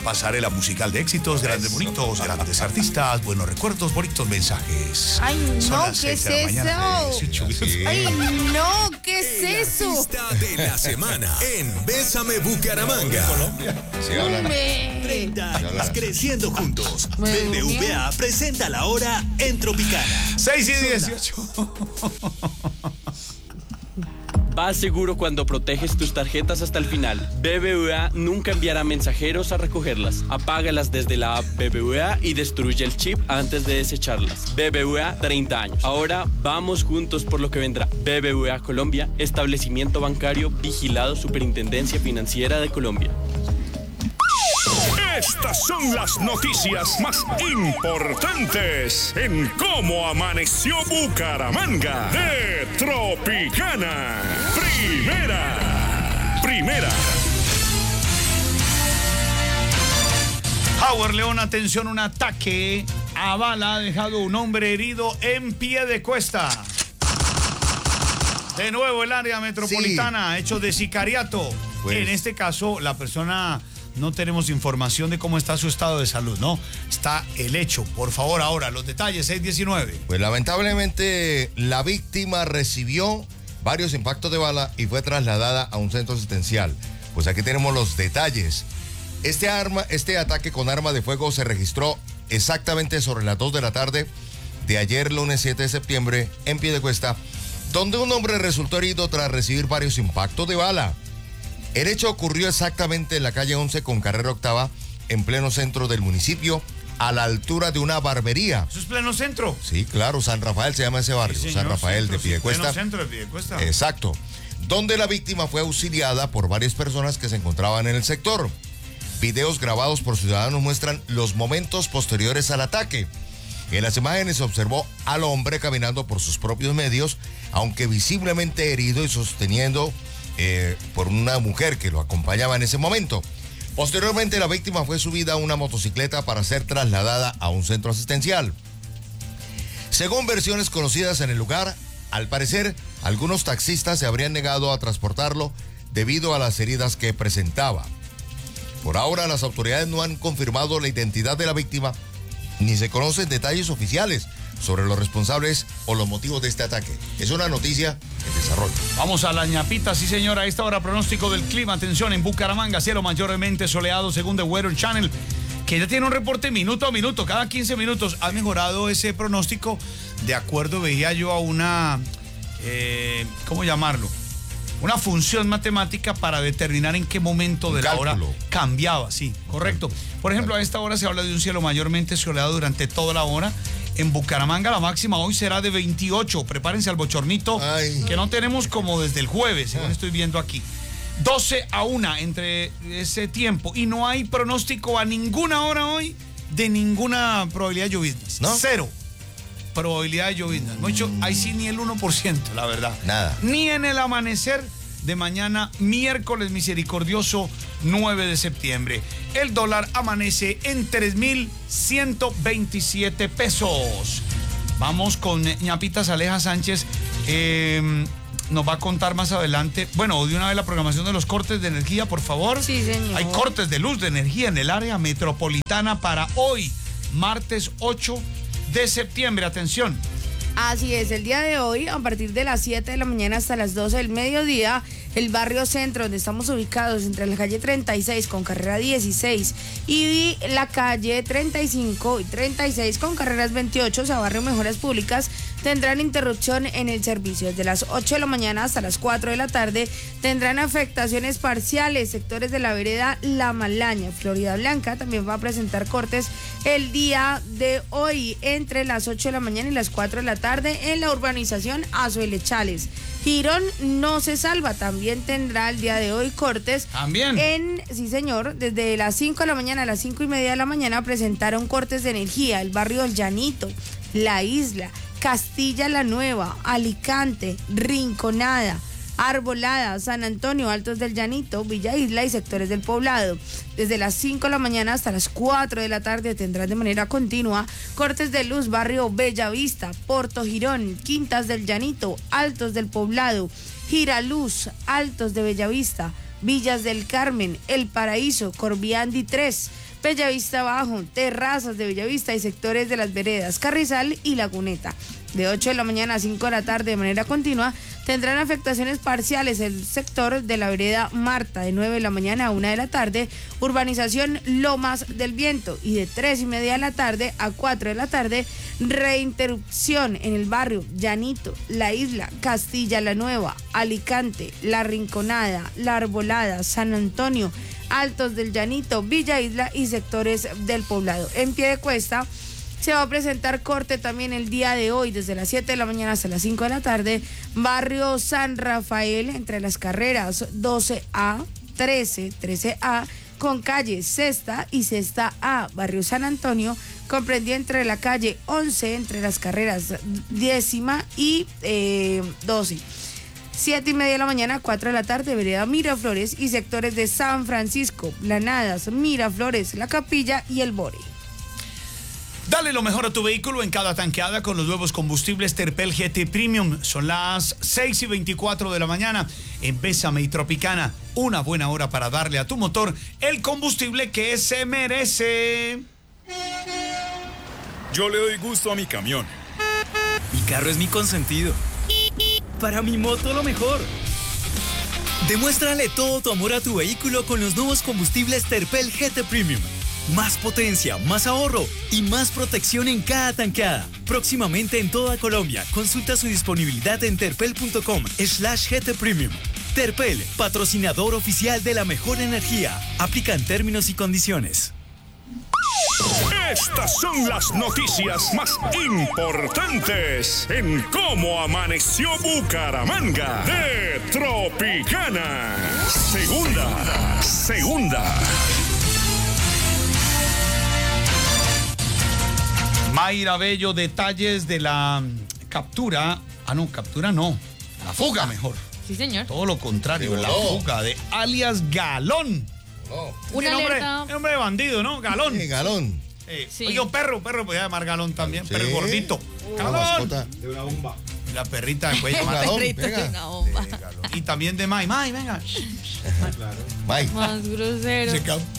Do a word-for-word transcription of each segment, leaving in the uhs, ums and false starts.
pasarela musical de éxitos, grandes bonitos, grandes artistas, buenos recuerdos, bonitos mensajes. Ay, Son no, las ¿qué seis es de la mañana, eso? dieciocho minutos. Ay, no, ¿qué es eso? Artista de la semana en Bésame Bucaramanga. Sí, hablan. Me- treinta años creciendo juntos. Me B B V A presenta la hora en Tropicana. seis y dieciocho. Vas seguro cuando proteges tus tarjetas hasta el final. B B V A nunca enviará mensajeros a recogerlas. Apágalas desde la app B B V A y destruye el chip antes de desecharlas. B B V A, treinta años. Ahora vamos juntos por lo que vendrá. B B V A Colombia, establecimiento bancario vigilado Superintendencia Financiera de Colombia. Estas son las noticias más importantes en cómo amaneció Bucaramanga de Tropicana. Primera. Primera. Howard León, atención, un ataque a bala ha dejado un hombre herido en pie de cuesta. De nuevo el área metropolitana, sí. Hecho de sicariato. Pues, en este caso, la persona... No tenemos información de cómo está su estado de salud, ¿no? Está el hecho. Por favor, ahora, los detalles, seis diecinueve. Pues lamentablemente la víctima recibió varios impactos de bala y fue trasladada a un centro asistencial. Pues aquí tenemos los detalles. Este, arma, este ataque con arma de fuego se registró exactamente sobre las dos de la tarde de ayer, lunes siete de septiembre, en Piedecuesta, donde un hombre resultó herido tras recibir varios impactos de bala. El hecho ocurrió exactamente en la calle once con carrera octava, en pleno centro del municipio, a la altura de una barbería. ¿Eso es pleno centro? Sí, claro, San Rafael se llama ese barrio, sí, señor, San Rafael centro, de Piedecuesta. Sí, pleno centro de Piedecuesta. Exacto, donde la víctima fue auxiliada por varias personas que se encontraban en el sector. Videos grabados por ciudadanos muestran los momentos posteriores al ataque. En las imágenes se observó al hombre caminando por sus propios medios, aunque visiblemente herido y sosteniendo Eh, por una mujer que lo acompañaba en ese momento. Posteriormente, la víctima fue subida a una motocicleta para ser trasladada a un centro asistencial. Según versiones conocidas en el lugar, al parecer, algunos taxistas se habrían negado a transportarlo debido a las heridas que presentaba. Por ahora, las autoridades no han confirmado la identidad de la víctima, ni se conocen detalles oficiales sobre los responsables o los motivos de este ataque. Es una noticia en desarrollo. Vamos a la ñapita, sí señora. A esta hora pronóstico del clima. Atención, en Bucaramanga, cielo mayormente soleado según The Weather Channel, que ya tiene un reporte minuto a minuto, cada quince minutos. Ha mejorado ese pronóstico de acuerdo, veía yo, a una, eh, ¿cómo llamarlo? Una función matemática para determinar en qué momento de la hora cambiaba, sí, correcto. Por ejemplo, a esta hora se habla de un cielo mayormente soleado durante toda la hora. En Bucaramanga la máxima hoy será de veintiocho. Prepárense al bochornito. Ay. Que no tenemos como desde el jueves, según ah. estoy viendo aquí. doce a una entre ese tiempo. Y no hay pronóstico a ninguna hora hoy de ninguna probabilidad de lloviznas. ¿No? Cero probabilidad de lloviznas. Mucho, ahí sí ni el uno por ciento, la verdad. Nada. Ni en el amanecer de mañana, miércoles misericordioso, nueve de septiembre. El dólar amanece en tres mil ciento veintisiete pesos. Vamos con ñapitas. Aleja Sánchez. Eh, nos va a contar más adelante. Bueno, de una vez la programación de los cortes de energía, por favor. Sí, señor. Hay cortes de luz, de energía en el área metropolitana para hoy, martes ocho de septiembre. Atención. Así es, el día de hoy, a partir de las siete de la mañana hasta las doce del mediodía, el barrio centro, donde estamos ubicados entre la calle treinta y seis con carrera dieciséis y la calle treinta y cinco y treinta y seis con carreras veintiocho, o sea, barrio Mejoras Públicas, tendrán interrupción en el servicio. Desde las ocho de la mañana hasta las cuatro de la tarde tendrán afectaciones parciales. Sectores de la vereda La Malaña, Florida Blanca, también va a presentar cortes el día de hoy entre las ocho de la mañana y las cuatro de la tarde en la urbanización Azuelechales. Girón no se salva, también tendrá el día de hoy cortes. También. En, sí señor, desde las cinco de la mañana a las cinco y media de la mañana presentaron cortes de energía. El barrio El Llanito, La Isla, Castilla la Nueva, Alicante, Rinconada, Arbolada, San Antonio, Altos del Llanito, Villa Isla y sectores del poblado. Desde las cinco de la mañana hasta las cuatro de la tarde tendrán de manera continua cortes de luz barrio Bellavista, Porto Girón, Quintas del Llanito, Altos del Poblado, Giraluz, Altos de Bellavista, Villas del Carmen, El Paraíso, Corviandi tres, Bellavista Bajo, Terrazas de Bellavista y sectores de las veredas Carrizal y Laguneta. De ocho de la mañana a cinco de la tarde de manera continua tendrán afectaciones parciales el sector de la vereda Marta. De nueve de la mañana a una de la tarde, urbanización Lomas del Viento. Y de tres y media de la tarde a cuatro de la tarde, reinterrupción en el barrio Llanito, La Isla, Castilla la Nueva, Alicante, La Rinconada, La Arbolada, San Antonio, Altos del Llanito, Villa Isla y sectores del poblado. En Piedecuesta se va a presentar corte también el día de hoy, desde las siete de la mañana hasta las cinco de la tarde, barrio San Rafael, entre las carreras doce A, trece, trece A, con calle Sexta y Sexta A, barrio San Antonio, comprendido entre la calle once, entre las carreras décima y eh, doce. Siete y media de la mañana, cuatro de la tarde, vereda Miraflores y sectores de San Francisco, Planadas, Miraflores, La Capilla y El Bore. Dale lo mejor a tu vehículo en cada tanqueada con los nuevos combustibles Terpel G T Premium. Son las seis y veinticuatro de la mañana en Bésame y Tropicana. Una buena hora para darle a tu motor el combustible que se merece. Yo le doy gusto a mi camión. Mi carro es mi consentido. Para mi moto lo mejor. Demuéstrale todo tu amor a tu vehículo con los nuevos combustibles Terpel G T Premium. Más potencia, más ahorro y más protección en cada tanqueada. Próximamente en toda Colombia. Consulta su disponibilidad en terpel.com slash GT Premium. Terpel, patrocinador oficial de la mejor energía. Aplican términos y condiciones. Estas son las noticias más importantes en Cómo Amaneció Bucaramanga de Tropicana. Segunda, segunda. Mayra Bello, detalles de la captura. Ah, no, captura no. La fuga mejor. Sí, señor. Todo lo contrario, Sí, la no. fuga de alias Galón. No. Una Qué nombre, alerta. qué nombre de bandido, ¿no? Galón. Sí, Galón. Eh, Sí. Oye, un perro, perro, podía llamar Galón también, Sí. perro gordito. La Galón. mascota. Y la perrita puede No, llamar. Galón, Perrito de venga. una bomba. Y también de May. May, venga. Mike. Más grosero. Se ca-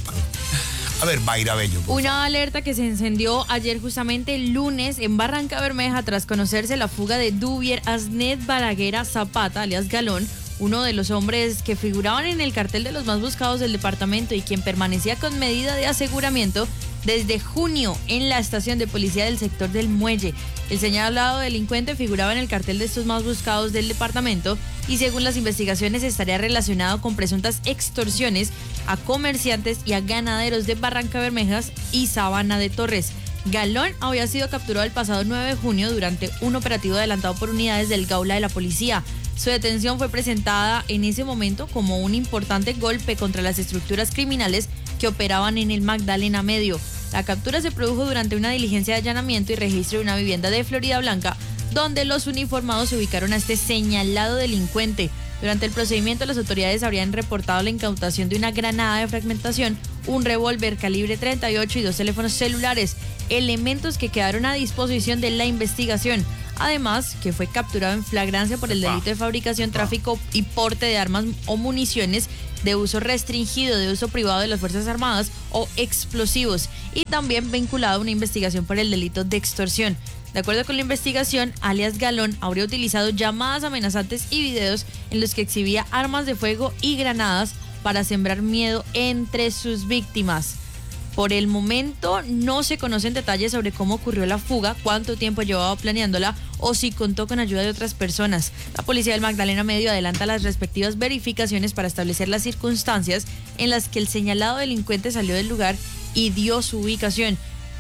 A ver, Mayra Bello. por Una alerta que se encendió ayer justamente el lunes en Barranca Bermeja tras conocerse la fuga de Duvier Asnet Balaguera Zapata, alias Galón, uno de los hombres que figuraban en el cartel de los más buscados del departamento y quien permanecía con medida de aseguramiento desde junio en la estación de policía del sector del Muelle. El señalado delincuente figuraba en el cartel de estos más buscados del departamento y según las investigaciones estaría relacionado con presuntas extorsiones a comerciantes y a ganaderos de Barranca Bermejas y Sabana de Torres. Galón había sido capturado el pasado nueve de junio durante un operativo adelantado por unidades del Gaula de la policía. Su detención fue presentada en ese momento como un importante golpe contra las estructuras criminales que operaban en el Magdalena Medio. La captura se produjo durante una diligencia de allanamiento y registro de una vivienda de Florida Blanca, donde los uniformados se ubicaron a este señalado delincuente. Durante el procedimiento, las autoridades habrían reportado la incautación de una granada de fragmentación, un revólver calibre treinta y ocho y dos teléfonos celulares, elementos que quedaron a disposición de la investigación. Además, que fue capturado en flagrancia por el delito de fabricación, tráfico y porte de armas o municiones de uso restringido, de uso privado de las Fuerzas Armadas o explosivos, y también vinculado a una investigación por el delito de extorsión. De acuerdo con la investigación, alias Galón habría utilizado llamadas amenazantes y videos en los que exhibía armas de fuego y granadas para sembrar miedo entre sus víctimas. Por el momento no se conocen detalles sobre cómo ocurrió la fuga, cuánto tiempo llevaba planeándola o si contó con ayuda de otras personas. La policía del Magdalena Medio adelanta las respectivas verificaciones para establecer las circunstancias en las que el señalado delincuente salió del lugar y dio su ubicación.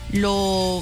Lo,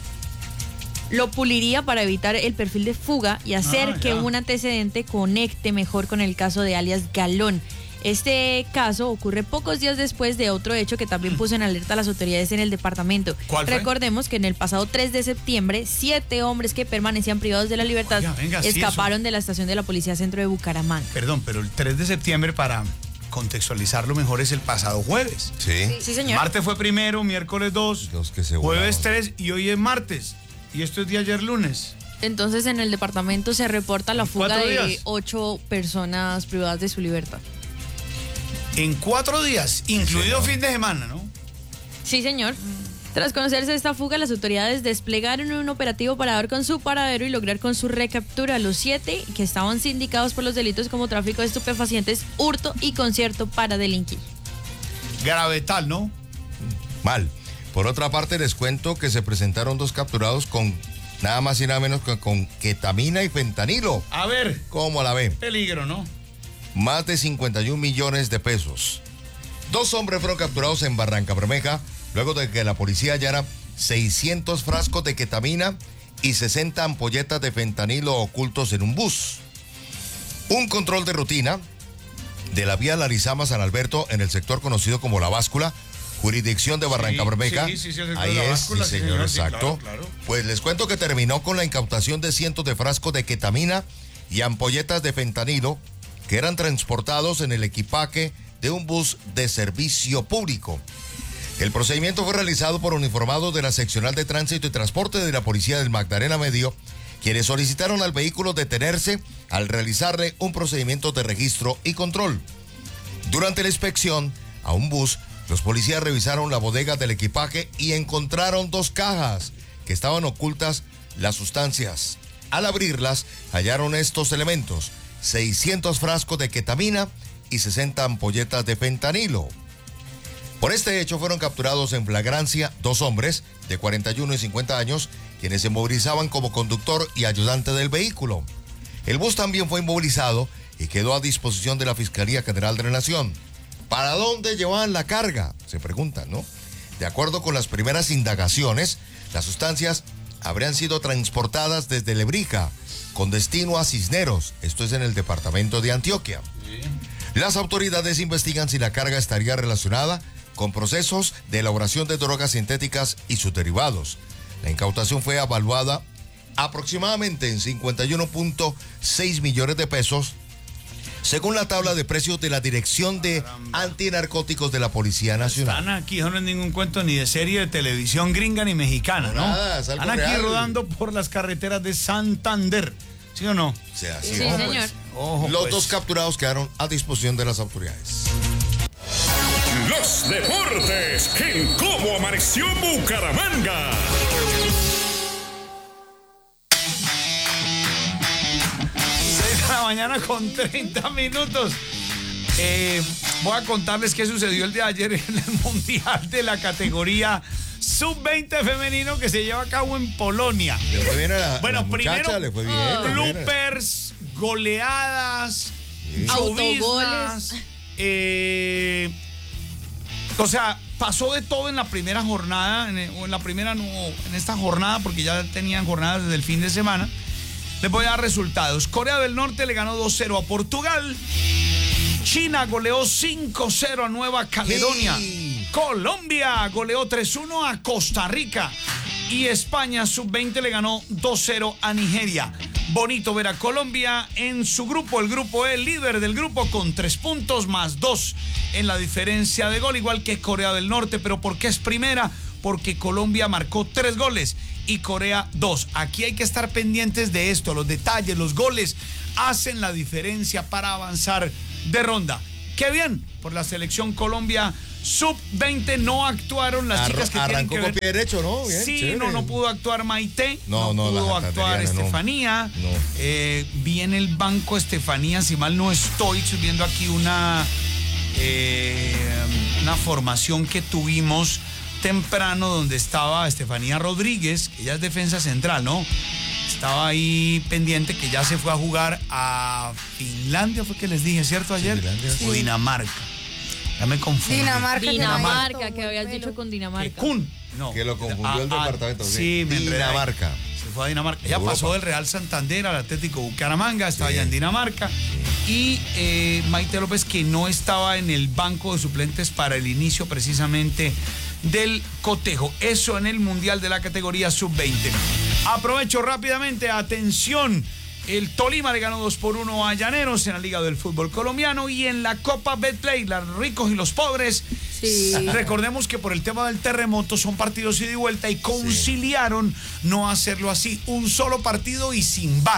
lo puliría para evitar el perfil de fuga y hacer Ah, que ya. un antecedente conecte mejor con el caso de alias Galón. Este caso ocurre pocos días después de otro hecho que también puso en alerta a las autoridades en el departamento. ¿Cuál fue? Recordemos que en el pasado tres de septiembre, siete hombres que permanecían privados de la libertad Oiga, venga, sí, escaparon de la estación de la Policía Centro de Bucaramanga. Perdón, pero el tres de septiembre, para contextualizarlo mejor, es el pasado jueves. Sí. Sí, señor. Martes fue primero, miércoles dos, Los que se jueves volaron. tres y hoy es martes. Y esto es de ayer lunes. Entonces en el departamento se reporta la fuga ¿Cuatro de días? ocho personas privadas de su libertad. En cuatro días, incluido señor. fin de semana, ¿no? Sí, señor. Tras conocerse esta fuga, las autoridades desplegaron un operativo para dar con su paradero y lograr con su recaptura a los siete que estaban sindicados por los delitos como tráfico de estupefacientes, hurto y concierto para delinquir. Gravetal, ¿no? Mal. Por otra parte, les cuento que se presentaron dos capturados con nada más y nada menos que con ketamina y fentanilo. A ver, ¿Cómo la ven? peligro, ¿no? Más de cincuenta y un millones de pesos. Dos hombres fueron capturados en Barrancabermeja luego de que la policía hallara seiscientos frascos de ketamina y sesenta ampolletas de fentanilo ocultos en un bus. Un control de rutina de la vía Larizama San Alberto en el sector conocido como La Báscula, jurisdicción de Barrancabermeja. Sí, sí, sí, el sector Ahí de La es, Báscula, sí, sí, señor, señor, sí, exacto. claro, claro. Pues les cuento que terminó con la incautación de cientos de frascos de ketamina y ampolletas de fentanilo que eran transportados en el equipaje de un bus de servicio público. El procedimiento fue realizado por uniformados de la Seccional de Tránsito y Transporte de la Policía del Magdalena Medio, quienes solicitaron al vehículo detenerse al realizarle un procedimiento de registro y control. Durante la inspección a un bus, los policías revisaron la bodega del equipaje y encontraron dos cajas que estaban ocultas las sustancias. Al abrirlas, hallaron estos elementos: seiscientos frascos de ketamina y sesenta ampolletas de fentanilo. Por este hecho fueron capturados en flagrancia dos hombres de cuarenta y uno y cincuenta años, quienes se movilizaban como conductor y ayudante del vehículo. El bus también fue inmovilizado y quedó a disposición de la Fiscalía General de la Nación. ¿Para dónde llevaban la carga?, se preguntan, ¿no? De acuerdo con las primeras indagaciones, las sustancias habrían sido transportadas desde Lebrija con destino a Cisneros, esto es en el departamento de Antioquia. Las autoridades investigan si la carga estaría relacionada con procesos de elaboración de drogas sintéticas y sus derivados. La incautación fue evaluada aproximadamente en cincuenta y uno punto seis millones de pesos, según la tabla de precios de la Dirección de Antinarcóticos de la Policía Nacional. Están aquí, eso no es ningún cuento ni de serie de televisión gringa ni mexicana, ¿no? Nada, es algo Están aquí real. rodando por las carreteras de Santander, ¿sí o no? O sea, Sí, ojo, pues. señor. Ojo, Los pues. dos capturados quedaron a disposición de las autoridades. Los deportes en Cómo Amaneció Bucaramanga. seis de la mañana con treinta minutos. Eh, voy a contarles qué sucedió el día de ayer en el Mundial de la categoría sub veinte femenino que se lleva a cabo en Polonia. Le fue bien a la, Bueno, a la muchacha, primero, le fue bien. le fue bien. bloopers, goleadas, Sí. lloviznas, Autogoles. eh, o sea, pasó de todo en la primera jornada, en, o en la primera, no, en esta jornada, porque ya tenían jornadas desde el fin de semana. Les voy a dar resultados. Corea del Norte le ganó dos cero a Portugal. China goleó cinco cero a Nueva Caledonia. Sí. Colombia goleó tres uno a Costa Rica. Y España sub veinte le ganó dos cero a Nigeria. Bonito ver a Colombia en su grupo, el grupo E, líder del grupo con tres puntos más dos en la diferencia de gol, igual que Corea del Norte. ¿Pero por qué es primera? Porque Colombia marcó tres goles y Corea dos. Aquí hay que estar pendientes de esto, los detalles, los goles hacen la diferencia para avanzar de ronda. ¡Qué bien! Por la selección Colombia sub veinte no actuaron las Arro- chicas que tienen arrancó que con ver. pie derecho, ¿no? Bien, Sí, chévere. no, no pudo actuar Maite, no, No, no, pudo la actuar Cateriana, no. Estefanía. No. Eh, vi en el banco Estefanía, si mal no estoy, estoy viendo aquí una, eh, una formación que tuvimos temprano donde estaba Estefanía Rodríguez, que ella es defensa central, ¿no? Estaba ahí pendiente que ya se fue a jugar a Finlandia, fue que les dije, ¿cierto? Ayer. Finlandia. O Dinamarca. Ya me confundí. Dinamarca. que Dinamarca, nadie que tomó habías el dicho pelo. con Que Dinamarca. Kun. No. Que lo confundió el departamento, sí. Sí, me enredé ahí. Dinamarca. Se fue a Dinamarca. Ella Europa. pasó del Real Santander al Atlético Bucaramanga, estaba Sí. allá en Dinamarca. Y eh, Maite López, que no estaba en el banco de suplentes para el inicio precisamente del cotejo. Eso en el Mundial de la categoría sub veinte. Aprovecho rápidamente, atención. El Tolima le ganó dos por uno a Llaneros en la Liga del Fútbol Colombiano y en la Copa Betplay, los ricos y los pobres. Sí. Recordemos que por el tema del terremoto son partidos ida y vuelta y conciliaron no hacerlo así, un solo partido y sin V A R,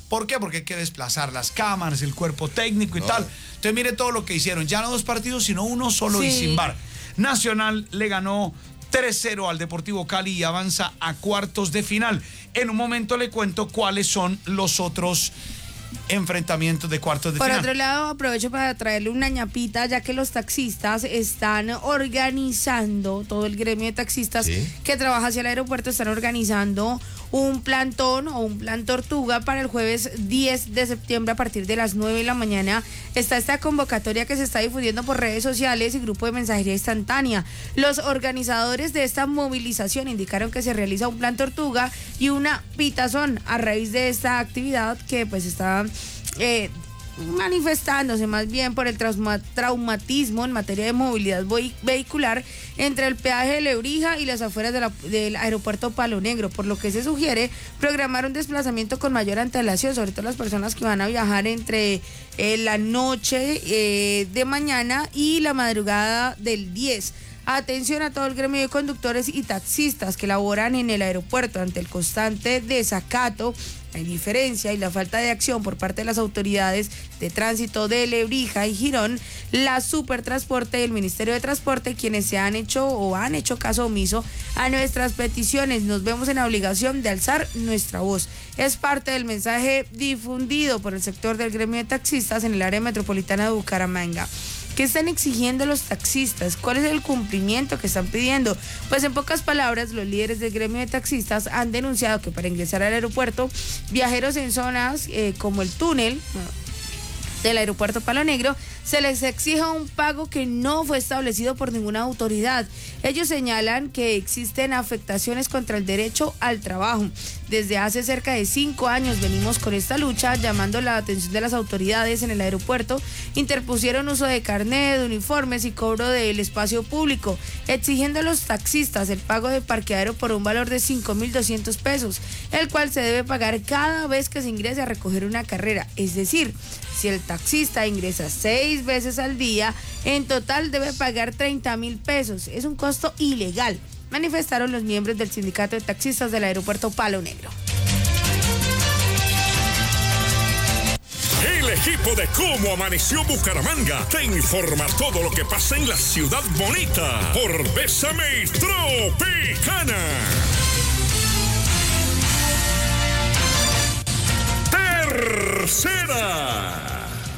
¿Por qué? Porque hay que desplazar las cámaras, el cuerpo técnico y no. tal. Entonces mire todo lo que hicieron. Ya no dos partidos, sino uno solo sí. y sin V A R. Nacional le ganó tres cero al Deportivo Cali y avanza a cuartos de final. En un momento le cuento cuáles son los otros enfrentamientos de cuartos de Por final. Por otro lado, aprovecho para traerle una ñapita, ya que los taxistas están organizando, todo el gremio de taxistas ¿Sí? que trabaja hacia el aeropuerto, están organizando un plantón o un plan tortuga para el jueves diez de septiembre a partir de las nueve de la mañana. Está esta convocatoria que se está difundiendo por redes sociales y grupo de mensajería instantánea. Los organizadores de esta movilización indicaron que se realiza un plan tortuga y una pitazón a raíz de esta actividad que pues está eh, manifestándose más bien por el trauma, traumatismo en materia de movilidad vehicular entre el peaje de Lebrija y las afueras de la, del aeropuerto Palo Negro, por lo que se sugiere programar un desplazamiento con mayor antelación, sobre todo las personas que van a viajar entre eh, la noche eh, de mañana y la madrugada del diez. Atención a todo el gremio de conductores y taxistas que laboran en el aeropuerto ante el constante desacato, la indiferencia y la falta de acción por parte de las autoridades de tránsito de Lebrija y Girón. La Supertransporte y el Ministerio de Transporte, quienes se han hecho o han hecho caso omiso a nuestras peticiones, nos vemos en la obligación de alzar nuestra voz. Es parte del mensaje difundido por el sector del gremio de taxistas en el área metropolitana de Bucaramanga. ¿Qué están exigiendo los taxistas? ¿Cuál es el cumplimiento que están pidiendo? Pues en pocas palabras, los líderes del gremio de taxistas han denunciado que para ingresar al aeropuerto, viajeros en zonas eh, como el túnel del aeropuerto Palo Negro, se les exija un pago que no fue establecido por ninguna autoridad. Ellos señalan que existen afectaciones contra el derecho al trabajo. Desde hace cerca de cinco años venimos con esta lucha, llamando la atención de las autoridades en el aeropuerto. Interpusieron uso de carnet, de uniformes y cobro del espacio público, exigiendo a los taxistas el pago de parqueadero por un valor de cinco mil doscientos pesos, el cual se debe pagar cada vez que se ingrese a recoger una carrera. Es decir, si el taxista ingresa seis veces al día, en total debe pagar treinta mil pesos. Es un costo ilegal, manifestaron los miembros del sindicato de taxistas del aeropuerto Palo Negro. El equipo de Cómo Amaneció Bucaramanga te informa todo lo que pasa en la ciudad bonita por Bésame Tropicana. Tercera.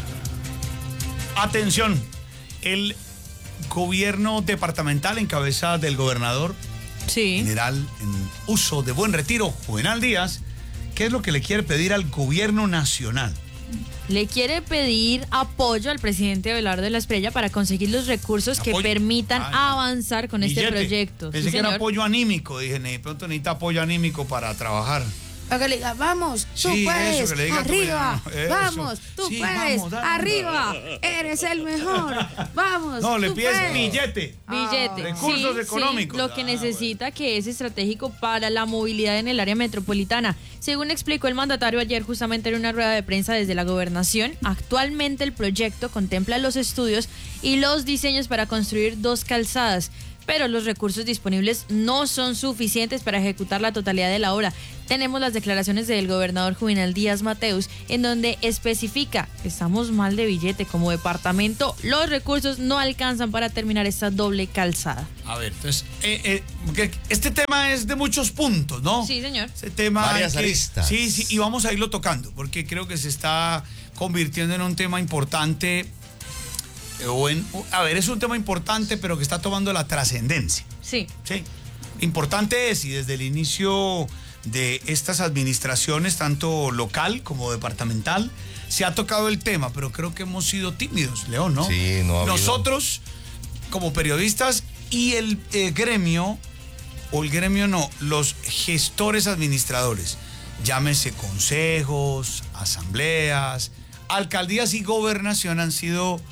Atención, el gobierno departamental en cabeza del gobernador sí. general en uso de Buen Retiro, Juvenal Díaz, ¿qué es lo que le quiere pedir al gobierno nacional? Le quiere pedir apoyo al presidente Abelardo de la Espriella para conseguir los recursos ¿Apoyo? que permitan ah, avanzar con billete. este proyecto. Pensé sí, que era señor. apoyo anímico, dije, de pronto necesita apoyo anímico para trabajar. Para que le diga, vamos, tú Sí, puedes, eso, que le diga tú, arriba, eso. vamos, tú Sí, puedes, vamos, dale. arriba, eres el mejor, vamos, No, le tú pides puedes. billete. Billete. Recursos Sí, económicos. sí, lo que Ah, necesita que es estratégico para la movilidad en el área metropolitana. Según explicó el mandatario ayer justamente en una rueda de prensa desde la gobernación, actualmente el proyecto contempla los estudios y los diseños para construir dos calzadas, pero los recursos disponibles no son suficientes para ejecutar la totalidad de la obra. Tenemos las declaraciones del gobernador Juvenal Díaz Mateus, en donde especifica que estamos mal de billete como departamento, los recursos no alcanzan para terminar esta doble calzada. A ver, entonces, eh, eh, porque este tema es de muchos puntos, ¿no? Sí, señor. Este tema Varias hay que- aristas. Sí, sí, y vamos a irlo tocando, porque creo que se está convirtiendo en un tema importante. eh, O en, a ver, es un tema importante, pero que está tomando la trascendencia. Sí. Sí. Importante es, y desde el inicio de estas administraciones, tanto local como departamental, se ha tocado el tema, pero creo que hemos sido tímidos, León, ¿no? Sí, no ha habido- Nosotros, como periodistas, y el eh, gremio, o el gremio no, los gestores administradores, llámese consejos, asambleas, alcaldías y gobernación, han sido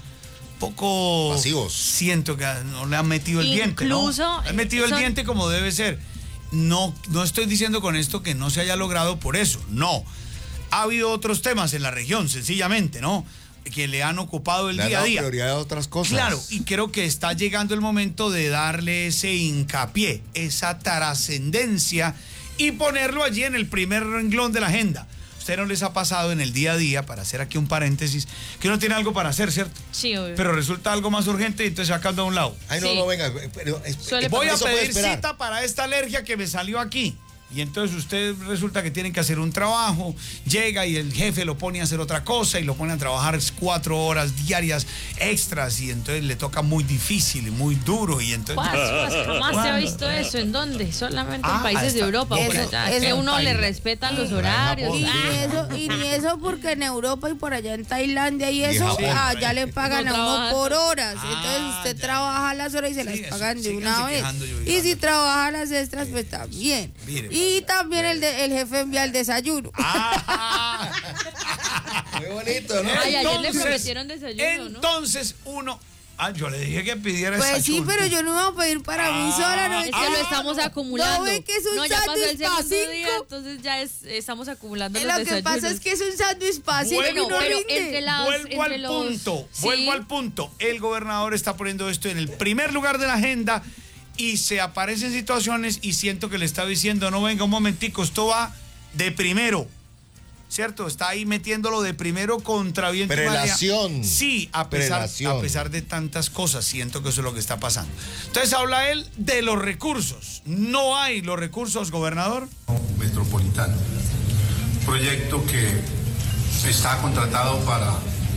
poco Pasivos. Siento que no le han metido el diente, ¿no? Incluso, Han metido el son- diente como debe ser. No, no estoy diciendo con esto que no se haya logrado por eso, no. Ha habido otros temas en la región, sencillamente, ¿no? Que le han ocupado el Le han día a dado día. prioridad a otras cosas. Claro, y creo que está llegando el momento de darle ese hincapié, esa trascendencia y ponerlo allí en el primer renglón de la agenda. usted no les ha pasado en el día a día, para hacer aquí un paréntesis, que uno tiene algo para hacer, ¿cierto? Sí, obvio. Pero resulta algo más urgente y entonces se va quedando a un lado. Ay, no, Sí. no, venga. Pero, es- Suele Voy a eso puede pedir esperar. cita para esta alergia que me salió aquí. Y entonces usted resulta que tiene que hacer un trabajo, llega y el jefe lo pone a hacer otra cosa y lo pone a trabajar cuatro horas diarias extras y entonces le toca muy difícil y muy duro y entonces... Pues, pues, jamás se ha ¿Cuándo? visto eso. ¿En dónde? Solamente Ah, en países de está- Europa. Por eso- allá. eso- Que uno le país. respeta los Ah, horarios. Y Japón. ni Ah, eso, y ni eso porque en Europa y por allá en Tailandia y Y en eso, Japón. allá le pagan No a uno trabajan. por horas. Ah, Entonces usted ya. trabaja las horas y se Sí, las eso, pagan de síganse una vez. quejando, yo Y digo, si ando. trabaja las extras, pues también. Mire, Y también el, de- el jefe envía el desayuno. Ah, Muy bonito, ¿no? Ay, ayer le entonces- prometieron desayuno, ¿no? Entonces uno... Ah, yo le dije que pidiera Pues sí, desayuno. pero yo no iba a pedir para mí sola. No, Es que lo estamos acumulando. ¿No ven que es un No, ya pasó el sándwich pa' segundo día, cinco? entonces ya es, estamos acumulando Eh, los Lo que desayunos. pasa es que es un sándwich fácil Bueno, y no pero rinde. entre la- Vuelvo entre al los- punto, sí. vuelvo al punto. El gobernador está poniendo esto en el primer lugar de la agenda y se aparecen situaciones y siento que le está diciendo, no venga un momentico, esto va de primero. ¿Cierto? Está ahí metiéndolo de primero contra viento y marea. Prelación. Sí, a pesar, Prelación. a pesar de tantas cosas, siento que eso es lo que está pasando. Entonces habla él de los recursos. No hay los recursos, gobernador. Metropolitano. Proyecto que está contratado para,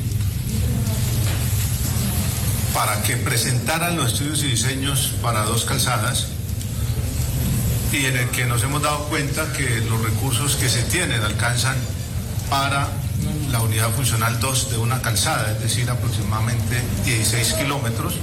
para que presentaran los estudios y diseños para dos calzadas y en el que nos hemos dado cuenta que los recursos que se tienen alcanzan para la unidad funcional dos de una calzada, es decir, aproximadamente dieciséis kilómetros.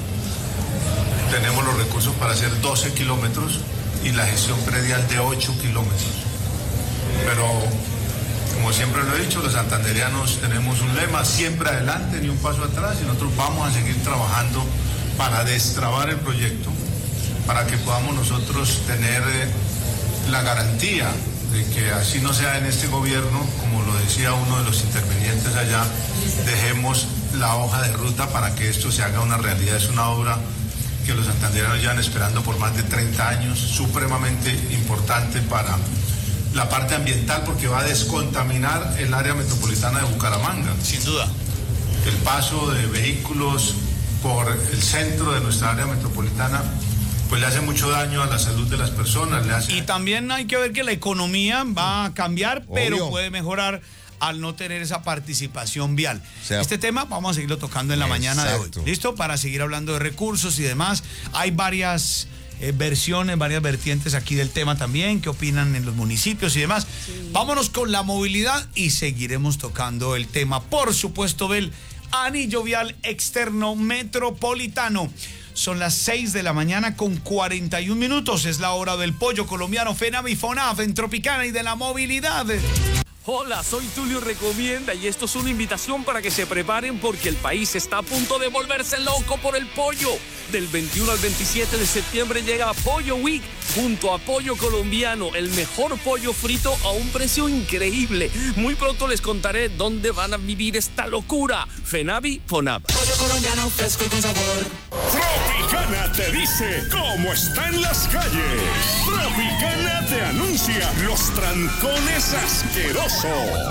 Tenemos los recursos para hacer doce kilómetros y la gestión predial de ocho kilómetros. Pero, como siempre lo he dicho, los santanderianos tenemos un lema, siempre adelante, ni un paso atrás, y nosotros vamos a seguir trabajando para destrabar el proyecto, para que podamos nosotros tener eh, la garantía de que así no sea en este gobierno, como lo decía uno de los intervenientes allá, dejemos la hoja de ruta para que esto se haga una realidad. Es una obra que los santanderianos llevan esperando por más de treinta años, supremamente importante para la parte ambiental porque va a descontaminar el área metropolitana de Bucaramanga. Sin duda. El paso de vehículos por el centro de nuestra área metropolitana pues le hace mucho daño a la salud de las personas. Le hace... Y también hay que ver que la economía va a cambiar, pero Obvio. puede mejorar al no tener esa participación vial. O sea, este tema vamos a seguirlo tocando en la mañana de exacto. hoy. ¿Listo? Para seguir hablando de recursos y demás. Hay varias eh, versiones, varias vertientes aquí del tema también, qué opinan en los municipios y demás. Vámonos con la movilidad y seguiremos tocando el tema, por supuesto, del anillo vial externo metropolitano. Son las seis de la mañana con cuarenta y un minutos. Es la hora del pollo colombiano FENAVI FONAF en Tropicana y de la movilidad. Hola, soy Tulio Recomienda y esto es una invitación para que se preparen porque el país está a punto de volverse loco por el pollo. Del veintiuno al veintisiete de septiembre llega Pollo Week junto a Pollo Colombiano, el mejor pollo frito a un precio increíble. Muy pronto les contaré dónde van a vivir esta locura. FENAVI FONAP. Pollo colombiano fresco y con sabor. Tropicana te dice cómo está en las calles. Tropicana te anuncia los trancones asquerosos.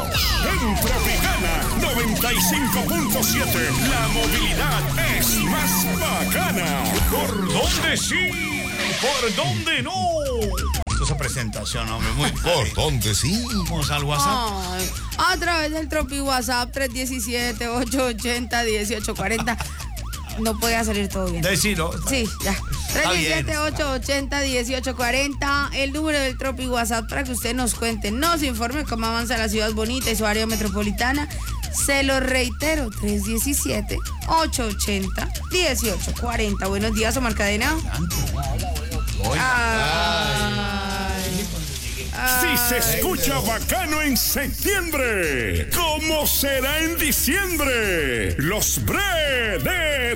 En Tropicana noventa y cinco punto siete, la movilidad es más bacana. ¿Por dónde sí? ¿Por dónde no? Esa presentación, hombre, muy ¿Por dónde sí? Vamos al WhatsApp. Ay, a través del Tropi WhatsApp tres uno siete, ocho ocho cero, uno ocho cuatro cero. No podía salir todo bien. Decilo. Sí, ya. tres uno siete, bien. ocho ocho cero, uno ocho cuatro cero. El número del Tropi WhatsApp para que usted nos cuente, nos informe cómo avanza la ciudad bonita y su área metropolitana. Se lo reitero, tres uno siete, ocho ocho cero, uno ocho cuatro cero. Buenos días, Omar Cadena. Si se escucha bacano en septiembre, ¿cómo será en diciembre? Los Bre de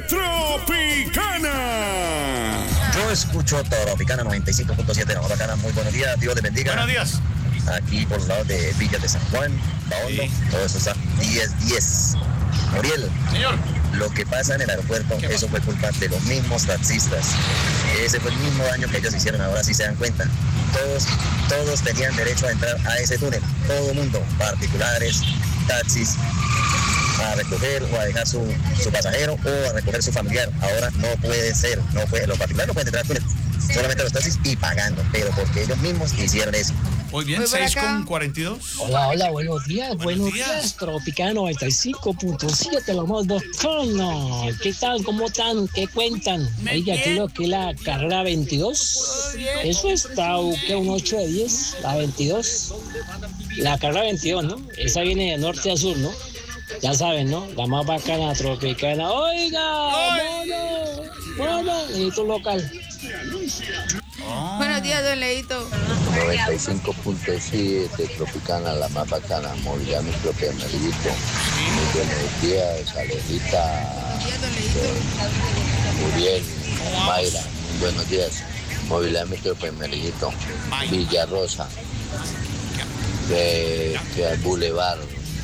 Tropicana. Yo escucho Tropicana noventa y cinco punto siete, la bacana. Muy buenos días, Dios les bendiga. Buenos días. Aquí por los lados de Villas de San Juan, Baondo, Sí. todo eso está diez diez. Muriel, señor, lo que pasa en el aeropuerto, eso fue culpa de los mismos taxistas. Ese fue el mismo daño que ellos hicieron, ahora sí se dan cuenta. Todos, todos tenían derecho a entrar a ese túnel, todo el mundo, particulares, taxis, a recoger o a dejar su, su pasajero o a recoger su familiar. Ahora no puede ser, no puede, los particulares no pueden entrar al túnel, solamente los taxis y pagando, pero porque ellos mismos hicieron eso. Muy bien, seis con cuarenta y dos. Hola, hola, buenos días, buenos, buenos días. días. Tropicana noventa y cinco punto siete, lo más bacano. ¿Qué tal? ¿Cómo están? ¿Qué cuentan? Oiga, aquí lo que es la carrera veintidós. Eso está, ¿qué? Un ocho de diez, la veintidós. La carrera veintidós, ¿no? Esa viene de norte a sur, ¿no? Ya saben, ¿no? La más bacana tropicana. Oiga, mono, mono, necesito un local. Oh. Buenos días, don Leito. noventa y cinco punto siete, Tropicana, la más bacana, movilidad mi propia Meriguito. Muy buenos días, Alejita, Muriel, Mayra, muy buenos días. Movilidad mi propia Meriguito. Villarosa, de, de al Boulevard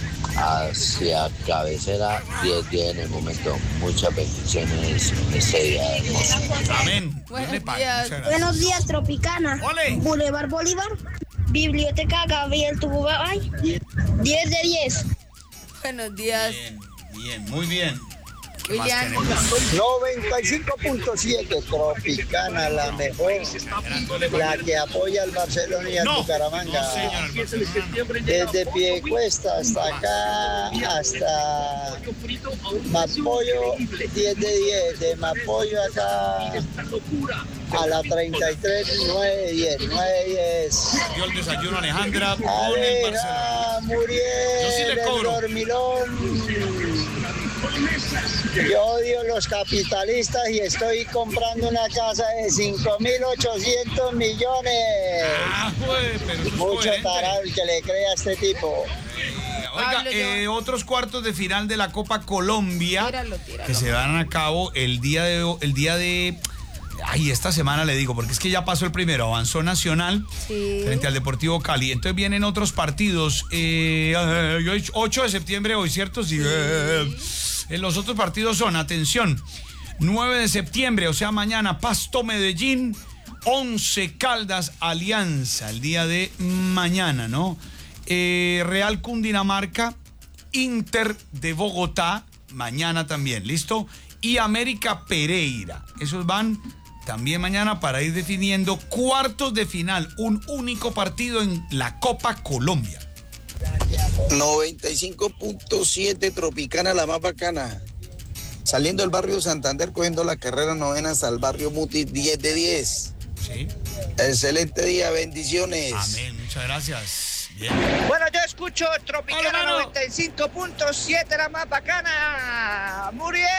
hacia Cabecera, diez días en el momento. Muchas bendiciones en este día hermoso. Amén. Buenos días. Buenos días, Tropicana. Ole. Boulevard Bolívar, Biblioteca Gabriel Tububay, diez de diez. Buenos días. Bien, bien, muy bien. ¿Qué más William. tenemos? noventa y cinco punto siete, Tropicana, la mejor, la que apoya al Barcelona y al No, Bucaramanga. no, señor, al Barcelona. Desde Piedecuesta hasta acá, hasta Mapollo, diez de diez. De Mapollo acá a la treinta y tres, nueve de diez. nueve de diez. Dio el desayuno Alejandra con el Barcelona. Aleja, Muriel, Yo sí le el cobro. dormilón. Yo odio los capitalistas y estoy comprando una casa de cinco mil ochocientos millones. Ah, pues, pero eso es Mucho coherente. tarado el que le crea a este tipo. Oiga, Pablo, yo- eh, otros cuartos de final de la Copa Colombia Tíralo, tíralo. que se van a cabo el día de el día de ay, esta semana le digo, porque es que ya pasó el primero, avanzó Nacional Sí. frente al Deportivo Cali. Entonces vienen otros partidos. Eh, eh, ocho de septiembre hoy, ¿cierto? Sí. Eh, eh, los otros partidos son, atención, nueve de septiembre, o sea, mañana, Pasto Medellín, once Caldas Alianza, el día de mañana, ¿no? Eh, Real Cundinamarca, Inter de Bogotá, mañana también, ¿listo? Y América Pereira. Esos van también mañana para ir definiendo cuartos de final, un único partido en la Copa Colombia. noventa y cinco punto siete, Tropicana, la más bacana. Saliendo del barrio Santander, cogiendo la carrera novena hasta el barrio Muti, diez de diez. Sí. Excelente día, bendiciones. Amén, muchas gracias. Bien. Bueno, yo escucho Tropicana Hola, mano. noventa y cinco punto siete, la más bacana. Muriel.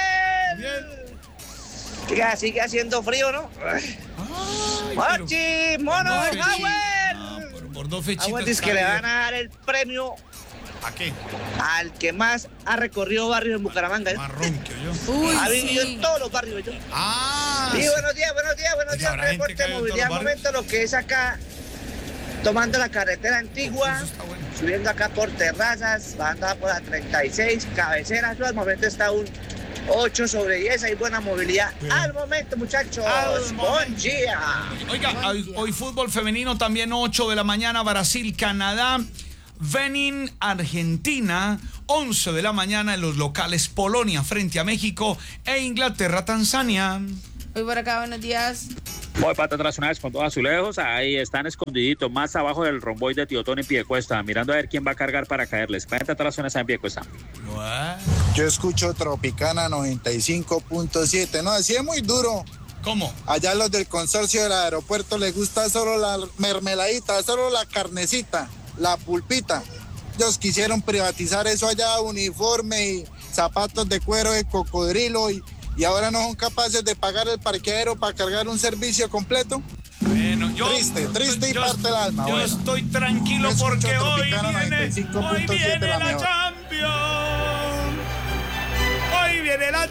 Sigue, sigue haciendo frío, ¿no? Ay, Mochi, mono, por dos fechitas. Howard. No, por, por dos fechitas. Howard dice que le van a dar el premio ¿A qué? al que más ha recorrido barrios en Bucaramanga. ¿eh? Marrón que yo. Uy, Ha vivido sí. en todos los barrios. Yo. Ah. Sí, buenos días, buenos días, buenos Oye, días. habrá gente que Reporte de vive en movilidad. todos los Momento lo que es acá, tomando la carretera antigua, Eso está bueno. subiendo acá por Terrazas, bajando por la treinta y seis, Cabeceras. Al momento está un ocho sobre diez, hay buena movilidad. Bien. Al momento, muchachos. Al Buen día. Oiga, hoy, hoy fútbol femenino también ocho de la mañana, Brasil, Canadá, Benin, Argentina, once de la mañana en los locales, Polonia frente a México e Inglaterra, Tanzania. Voy por acá, buenos días. Voy para atrás una vez con dos azulejos, ahí están escondiditos, más abajo del romboide de Tiotón en Piedecuesta, mirando a ver quién va a cargar para caerles. Vente atrás una vez en Piedecuesta. Yo escucho Tropicana noventa y cinco punto siete, no, así es muy duro. ¿Cómo? Allá los del consorcio del aeropuerto les gusta solo la mermeladita, solo la carnecita, la pulpita. Ellos quisieron privatizar eso allá, uniforme y zapatos de cuero de cocodrilo y, y ahora no son capaces de pagar el parqueadero para cargar un servicio completo. Bueno, yo, triste, triste y yo, parte el alma. Yo bueno. estoy tranquilo Yo porque escucho hoy Tropicana viene, noventa y cinco hoy punto siete, viene la la mejor. Champions. Hoy viene la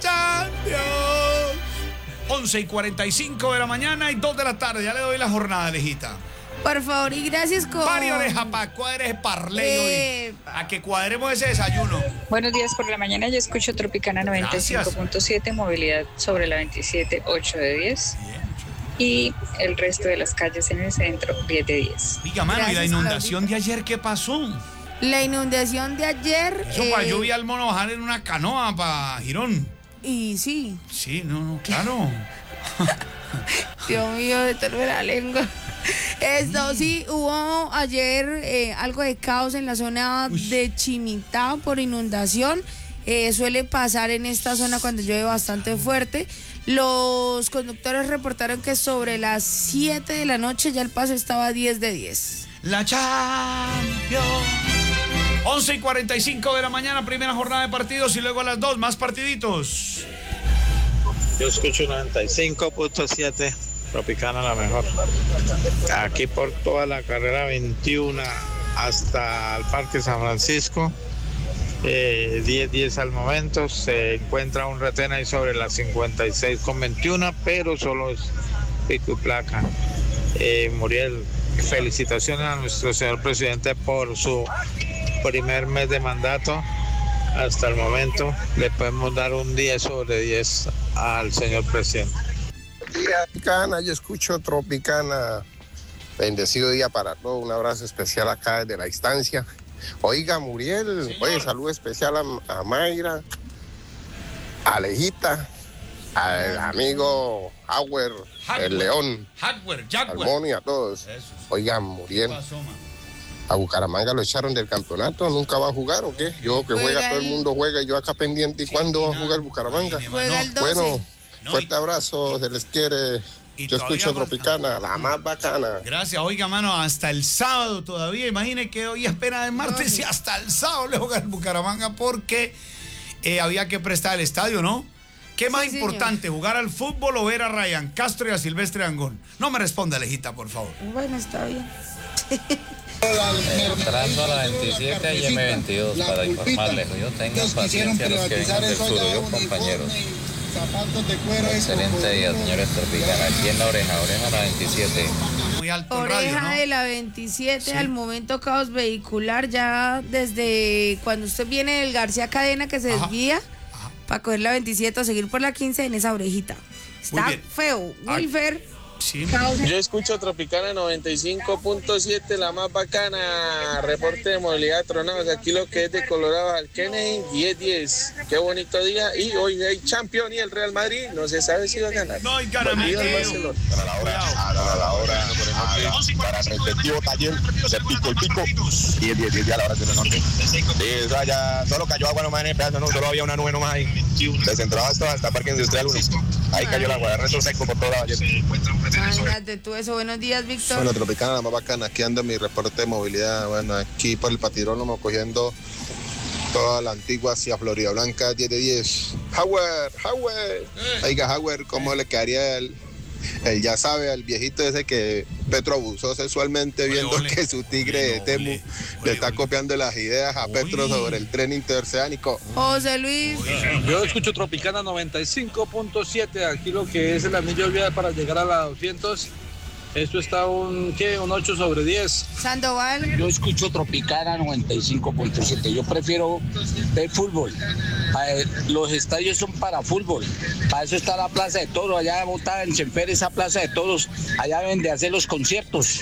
Champions. once y cuarenta y cinco de la mañana y dos de la tarde. Ya le doy la jornada, Alejita. Por favor, y gracias con... Pari oreja pa' cuadres parley Eh, hoy. A que cuadremos ese desayuno. Buenos días por la mañana, yo escucho Tropicana noventa y cinco punto siete, movilidad sobre la veintisiete, ocho de diez. Y el resto de las calles en el centro, diez de diez. Diga, mano, ¿y la Gracias, inundación de ayer qué pasó? La inundación de ayer... Eso para eh, yo vi al mono bajar en una canoa para Girón. Y sí. Sí, no, no, claro. Dios mío, de torbe la lengua. Esto sí, hubo ayer eh, algo de caos en la zona Uy. de Chimitá por inundación. Eh, suele pasar en esta zona cuando llueve bastante fuerte. Los conductores reportaron que sobre las siete de la noche ya el paso estaba diez de diez. La Champions. once y cuarenta y cinco de la mañana, primera jornada de partidos y luego a las dos más partiditos. Yo escucho noventa y cinco punto siete, Tropicana la mejor. Aquí por toda la carrera veintiuno hasta el Parque San Francisco, eh, diez diez al momento. Se encuentra un retén ahí sobre las cincuenta y seis con veintiuno, pero solo es pico y placa. Eh, Muriel, felicitaciones a nuestro señor presidente por su primer mes de mandato. Hasta el momento le podemos dar un diez sobre diez al señor presidente. Tropicana, yo escucho Tropicana. Bendecido día para todos. Un abrazo especial acá desde la distancia. Oiga, Muriel, Señor. Oye, salud especial a, a Mayra, a Alejita, al amigo Howard, el León, Hardware, al Mono y a todos. Oiga, Muriel, a Bucaramanga lo echaron del campeonato. ¿Nunca va a jugar o qué? Yo que juega, juega todo el mundo juega y yo acá pendiente. ¿Y cuándo va a jugar Bucaramanga? Juega el doce. Bueno, fuerte abrazo, se les quiere. Yo escucho Tropicana, la más bacana. Gracias, oiga, mano, hasta el sábado todavía. Imagine que hoy apenas es martes y hasta el sábado le juega el Bucaramanga porque eh, había que prestar el estadio, ¿no? ¿Qué más sí, importante, señor. Jugar al fútbol o ver a Ryan Castro y a Silvestre Dangond? No me responda, Alejita, por favor. Bueno, está bien. Entrando a la veintisiete y M veintidós para informarles. Yo tengo paciencia a los que vengan del sur, yo compañeros. Excelente día, señores Tropicana. Aquí en la oreja, oreja la veintisiete. Muy alto Oreja radio, ¿no? de la veintisiete, sí. Al momento caos vehicular, ya desde cuando usted viene del García Cadena que se Ajá. desvía Ajá. para coger la veintisiete o seguir por la quince en esa orejita. Está feo. Wilfer. Sí. Yo escucho Tropicana noventa y cinco punto siete, la más bacana. Reporte de movilidad tronados. Aquí lo que es de Colorado al Kennedy, diez diez. Qué bonito día. Y hoy hay Champions y el Real Madrid. No se sabe si va a ganar. No hay ganamiento. A la hora, a la hora, para el respectivo taller, se pico el pico. diez diez, diez a la hora de la noche. Sí, ya solo cayó agua nomás en el pedazo, no, solo había una nube nomás ahí. Desde entrada hasta, hasta Parque Industrial uno. Ahí cayó el agua, el resto seco por todos lados. Imagínate tú eso. Buenos días, Víctor. Bueno, Tropicana, la más bacana. Aquí anda mi reporte de movilidad. Bueno, aquí por el Patirónomo cogiendo toda la antigua hacia Florida Blanca, diez de diez. Howard, Howard. Oiga, Howard, ¿cómo le quedaría el, el ya sabe, al viejito ese que Petro abusó sexualmente viendo ole, ole. que su tigre ole, de Temu ole, le está ole. copiando las ideas a Petro ole. sobre el tren interoceánico? José Luis. Yo escucho Tropicana noventa y cinco punto siete, aquí lo que es el anillo vial para llegar a la doscientos. Esto está un, ¿qué? Un ocho sobre diez. Sandoval. Yo escucho Tropicana noventa y cinco punto siete. Yo prefiero ver fútbol. Los estadios son para fútbol. Para eso está la Plaza de Toros. Allá montada en Chenfer, esa Plaza de Toros. Allá deben de hacer los conciertos.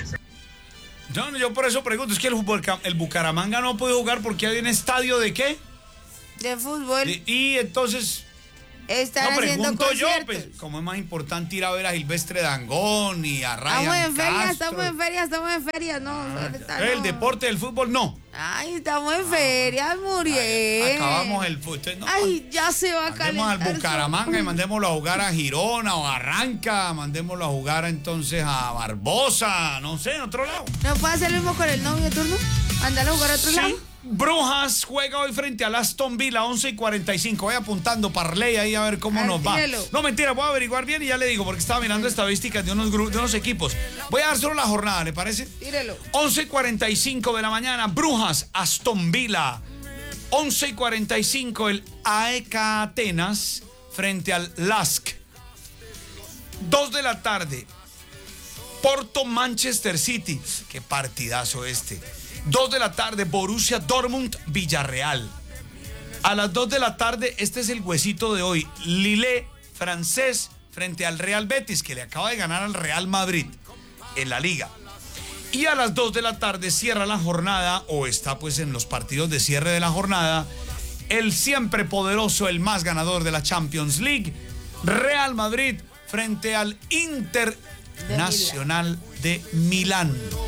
Yo, yo por eso pregunto, es que el, el Bucaramanga no puede jugar porque hay un estadio ¿de qué? De fútbol. Y, y entonces... Están no, haciendo pregunto yo, conciertos. pues, como es más importante ir a ver a Silvestre Dangond y a Ryan Estamos en feria, Castro. estamos en feria, estamos en feria, no. Ah, está, el no. deporte del fútbol, no. Ay, estamos en feria, Muriel. Acabamos el fútbol. No, Ay, ya se va a calentar. Mandemos al Bucaramanga y mandémoslo a jugar a Girona o a Arranca, mandémoslo a jugar entonces a Barbosa, no sé, en otro lado. ¿No puede hacer lo mismo con el novio turno? ¿Andar a jugar a otro sí. lado? Brujas juega hoy frente al Aston Villa, once y cuarenta y cinco. Voy apuntando parlay ahí a ver cómo Ay, nos va. Tírelo. No, mentira, voy a averiguar bien y ya le digo, porque estaba mirando estadísticas de unos, de unos equipos. Voy a dar solo la jornada, ¿le parece? Tírelo. once y cuarenta y cinco de la mañana, Brujas, Aston Villa. once y cuarenta y cinco, el A E K Atenas frente al Lask. dos de la tarde. Porto Manchester City. Qué partidazo este. dos de la tarde, Borussia Dortmund Villarreal. A las dos de la tarde, este es el huesito de hoy. Lille francés frente al Real Betis, que le acaba de ganar al Real Madrid en la liga. Y a las dos de la tarde cierra la jornada, o está pues en los partidos de cierre de la jornada, el siempre poderoso, el más ganador de la Champions League, Real Madrid frente al Internacional de Milán.